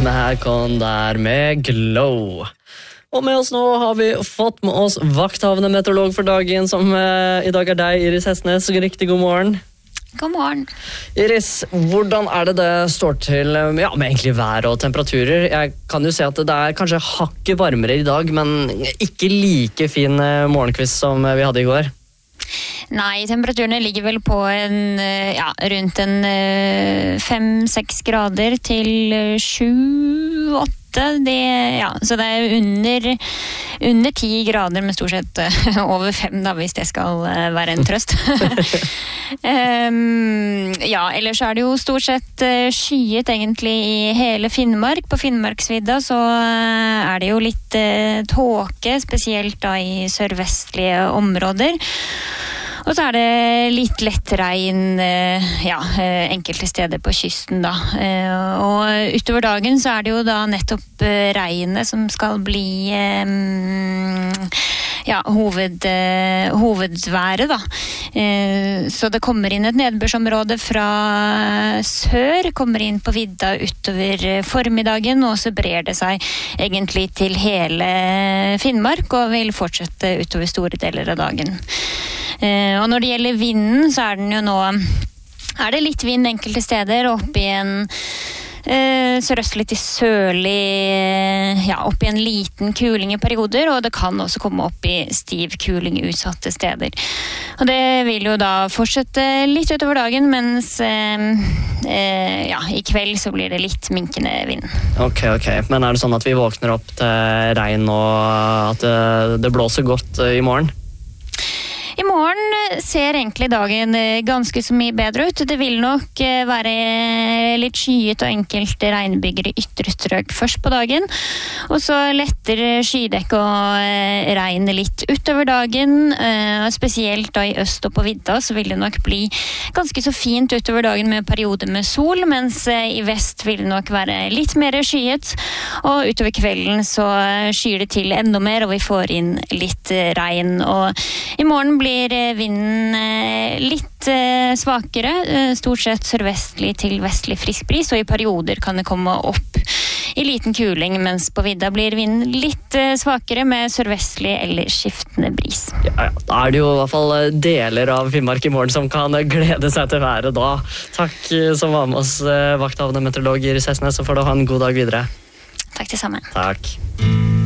Hakon der med Glow. Og med oss nå har vi fått med oss vakthavende meteorolog for dagen, som i dag er deg, Iris Hestnes. Riktig god morgen. God morgen. Iris, hvordan det står til med egentlig vær og temperaturer? Jeg kan jo se at det kanskje hakket varmere i dag, men ikke like fin morgenkvist som vi hadde i går. Nei, temperaturene ligger vel på rundt 5-6 grader til 7-8. Så det under 10 grader, men stort sett over 5 da, hvis det skal være en trøst. Ellers det jo stort sett skyet egentlig i hele Finnmark. På Finnmarksvidda så det jo litt tåke, spesielt da i sørvestlige områder. Og så det litt lett regn, enkelte steder på kysten da. Og utover dagen så det jo da nettopp regnet som skal bli hovedværet da. Så det kommer inn et nedbørsområde fra sør, kommer inn på vidda utover formiddagen, og så brer det seg egentlig til hele Finnmark, og vil fortsette utover store deler av dagen. Og når det gjelder vinden, så den jo nå det litt vind enkelte steder, opp i en sørøstlig til sørlig, opp i en liten kuling i perioder, og det kan også komme opp i stiv kuling utsatte steder. Og det vil jo da fortsette litt utover dagen, mens i kveld så blir det litt minkende vind. Ok. Men det sånn at vi våkner opp til regn og at det blåser godt i morgen? I morgen ser egentlig dagen ganske så mye bedre ut. Det vil nok være litt skyet og enkelte regnbyger i ytre strøk først på dagen. Og så letter skydekk og regn litt utover dagen. Spesielt da i øst og på vidda så vil det nok bli ganske så fint utover dagen med perioder med sol, mens i vest vil det nok være litt mer skyet. Og utover kvelden så skyer det til enda mer, og vi får inn litt regn. Og i morgen blir vinden litt svakere, stort sett sørvestlig til vestlig frisk bris, og i perioder kan det komme opp i liten kuling, mens på vidda blir vinden litt svakere med sørvestlig eller skiftende bris. Da det jo i hvert fall deler av Finnmark i morgen som kan glede seg til været da. Takk som var med oss, vakthavende meteorolog Iris Hestnes, så får du ha en god dag videre. Takk det samme. Takk.